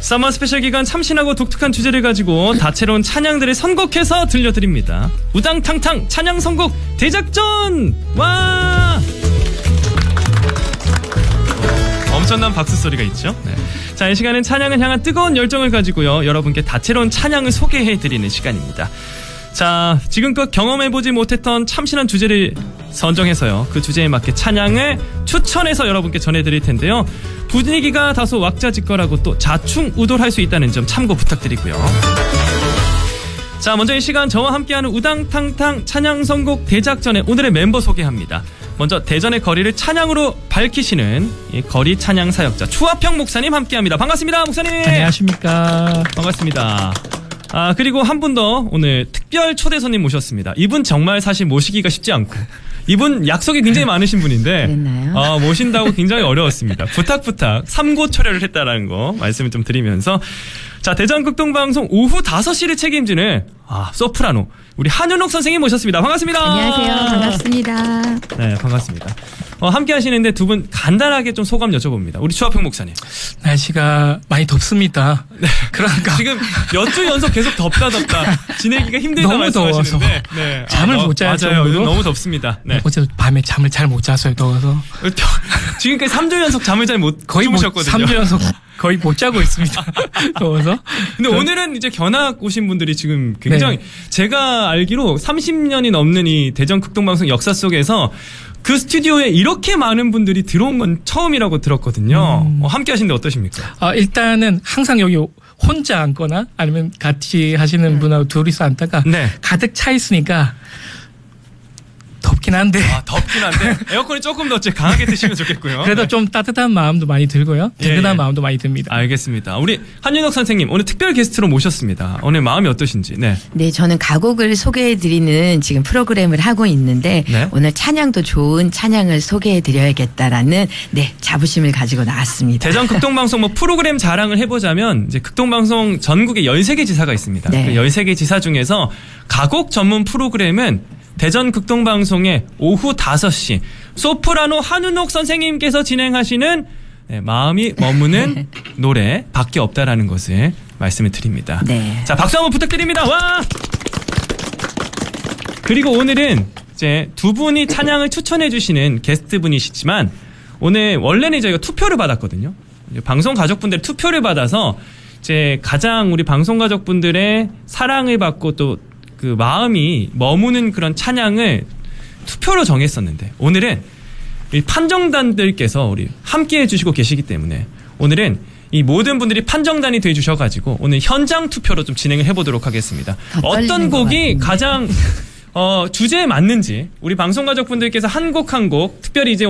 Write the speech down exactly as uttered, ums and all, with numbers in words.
서머 스페셜 기간 참신하고 독특한 주제를 가지고 다채로운 찬양들을 선곡해서 들려드립니다. 우당탕탕 찬양 선곡 대작전! 와! 엄청난 박수 소리가 있죠? 네. 자, 이 시간은 찬양을 향한 뜨거운 열정을 가지고요, 여러분께 다채로운 찬양을 소개해드리는 시간입니다. 자, 지금껏 경험해보지 못했던 참신한 주제를 선정해서요, 그 주제에 맞게 찬양을 추천해서 여러분께 전해드릴 텐데요. 분위기가 다소 왁자지껄하고 또 자충우돌할 수 있다는 점 참고 부탁드리고요. 자, 먼저 이 시간 저와 함께하는 우당탕탕 찬양 선곡 대작전의 오늘의 멤버 소개합니다. 먼저 대전의 거리를 찬양으로 밝히시는 이 거리 찬양 사역자 추하평 목사님 함께합니다. 반갑습니다, 목사님. 안녕하십니까. 반갑습니다. 아, 그리고 한 분 더 오늘 특별 초대 손님 모셨습니다. 이분 정말 사실 모시기가 쉽지 않고, 이분 약속이 굉장히 많으신 분인데 그랬나요? 어, 모신다고 굉장히 어려웠습니다. 부탁부탁 삼고 초려를 했다라는 거 말씀을 좀 드리면서, 자, 대전 극동방송 오후 다섯 시를 책임지는 아, 소프라노 우리 한윤옥 선생님 모셨습니다. 반갑습니다. 안녕하세요. 반갑습니다. 네, 반갑습니다. 어, 함께 하시는데 두 분 간단하게 좀 소감 여쭤봅니다. 우리 추하평 목사님. 날씨가 많이 덥습니다. 네. 그러니까 지금 몇 주 연속 계속 덥다 덥다 지내기가 힘들다 너무 말씀하시는데 더워서 네. 잠을 아, 못 잘 맞아요. 정도로? 너무 덥습니다. 네. 어제 밤에 잠을 잘 못 잤어요. 더워서. 지금까지 삼 주 연속 잠을 잘 못 거의 주무셨거든요. 삼 주 연속 거의 못 자고 있습니다. 더워서. 근데 오늘은 이제 견학 오신 분들이 지금 굉장히, 네. 제가 알기로 삼십 년이 넘는 이 대전 극동방송 역사 속에서 그 스튜디오에 이렇게 많은 분들이 들어온 건 처음이라고 들었거든요. 음. 어, 함께 하시는데 어떠십니까? 아, 일단은 항상 여기 혼자 앉거나 아니면 같이 하시는 분하고 둘이서 앉다가 네. 가득 차 있으니까 덥긴 한데. 아, 덥긴 한데 에어컨이 조금 더 강하게 드시면 좋겠고요. 그래도 네. 좀 따뜻한 마음도 많이 들고요. 든든한 예, 예. 마음도 많이 듭니다. 알겠습니다. 우리 한윤옥 선생님 오늘 특별 게스트로 모셨습니다. 오늘 마음이 어떠신지. 네. 네, 저는 가곡을 소개해드리는 지금 프로그램을 하고 있는데 네. 오늘 찬양도 좋은 찬양을 소개해드려야겠다라는 네 자부심을 가지고 나왔습니다. 대전 극동방송 뭐 프로그램 자랑을 해보자면 이제 극동방송 전국에 열세 개 지사가 있습니다. 네. 그 열세 개 지사 중에서 가곡 전문 프로그램은 대전 극동방송의 오후 다섯 시 소프라노 한윤옥 선생님께서 진행하시는 네, 마음이 머무는 노래 밖에 없다라는 것을 말씀을 드립니다. 네. 자, 박수 한번 부탁드립니다. 와! 그리고 오늘은 이제 두 분이 찬양을 추천해 주시는 게스트 분이시지만 오늘 원래는 저희가 투표를 받았거든요. 방송 가족분들의 투표를 받아서 이제 가장 우리 방송 가족분들의 사랑을 받고 또 그 마음이 머무는 그런 찬양을 투표로 정했었는데 오늘은 이 판정단들께서 우리 함께 해주시고 계시기 때문에 오늘은 이 모든 분들이 판정단이 돼주셔가지고 오늘 현장 투표로 좀 진행을 해보도록 하겠습니다. 어떤 곡이 가장 어, 주제에 맞는지 우리 방송 가족분들께서 한 곡 한 곡 특별히 이제